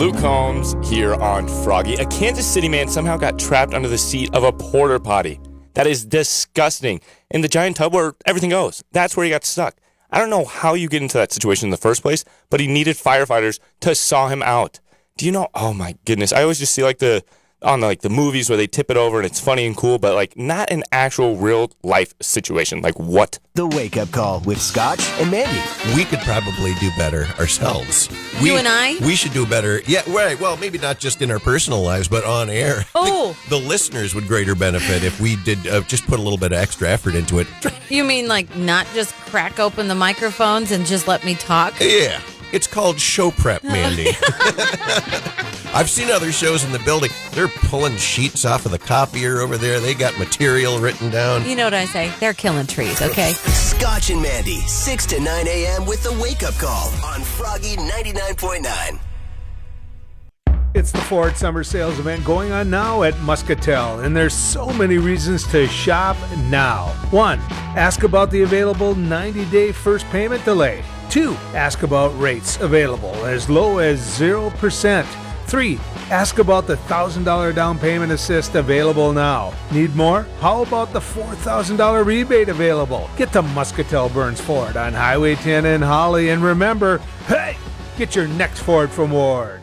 Luke Combs here on Froggy. A Kansas City man somehow got trapped under the seat of a porta potty. That is disgusting. In the giant tub where everything goes. That's where he got stuck. I don't know how you get into that situation in the first place, but he needed firefighters to saw him out. Do you know? Oh my goodness. I always just see the movies where they tip it over and it's funny and cool, but not an actual real life situation. Like what? The Wake Up Call with Scotch and Mandy. We could probably do better ourselves. You and I? We should do better. Yeah, right. Well, maybe not just in our personal lives, but on air. Oh. The listeners would greater benefit if we did just put a little bit of extra effort into it. You mean not just crack open the microphones and just let me talk? Yeah. It's called show prep, Mandy. I've seen other shows in the building. They're pulling sheets off of the copier over there. They got material written down. You know what I say? They're killing trees, okay? Scotch and Mandy, 6 to 9 a.m. with the Wake Up Call on Froggy 99.9. It's the Ford Summer Sales event going on now at Muscatel, and there's so many reasons to shop now. 1. Ask about the available 90-day first payment delay. 2. Ask about rates available as low as 0%. 3. Ask about the $1,000 down payment assist available now. Need more? How about the $4,000 rebate available? Get to Muscatel Burns Ford on Highway 10 in Holly, and remember, hey, get your next Ford from Ward.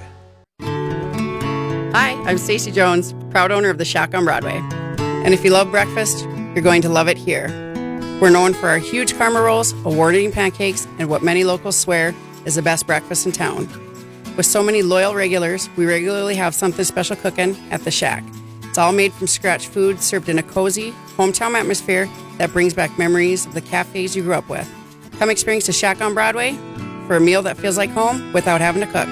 Hi, I'm Stacey Jones, proud owner of the Shack on Broadway. And if you love breakfast, you're going to love it here. We're known for our huge karma rolls, award-winning pancakes, and what many locals swear is the best breakfast in town. With so many loyal regulars, we regularly have something special cooking at the Shack. It's all made from scratch food served in a cozy, hometown atmosphere that brings back memories of the cafes you grew up with. Come experience the Shack on Broadway for a meal that feels like home without having to cook.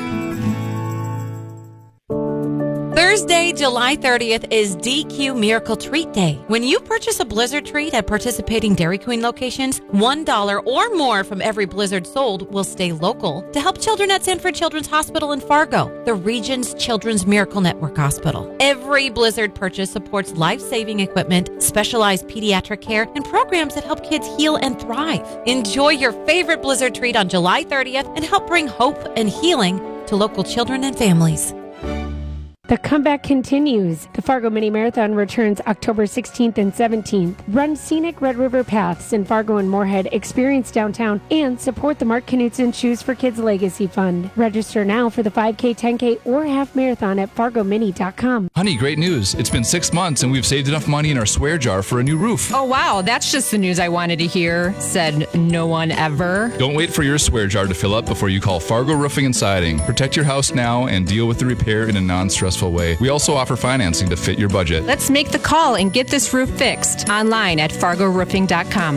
Thursday, July 30th is DQ Miracle Treat Day. When you purchase a Blizzard treat at participating Dairy Queen locations, $1 or more from every Blizzard sold will stay local to help children at Sanford Children's Hospital in Fargo, the region's Children's Miracle Network hospital. Every Blizzard purchase supports life-saving equipment, specialized pediatric care, and programs that help kids heal and thrive. Enjoy your favorite Blizzard treat on July 30th and help bring hope and healing to local children and families. The comeback continues. The Fargo Mini Marathon returns October 16th and 17th. Run scenic Red River paths in Fargo and Moorhead, experience downtown, and support the Mark Knutson Shoes for Kids Legacy Fund. Register now for the 5K, 10K, or half marathon at fargomini.com. Honey, great news. It's been 6 months and we've saved enough money in our swear jar for a new roof. Oh, wow. That's just the news I wanted to hear, said no one ever. Don't wait for your swear jar to fill up before you call Fargo Roofing and Siding. Protect your house now and deal with the repair in a non-stressful way. We also offer financing to fit your budget. Let's make the call and get this roof fixed online at fargoroofing.com.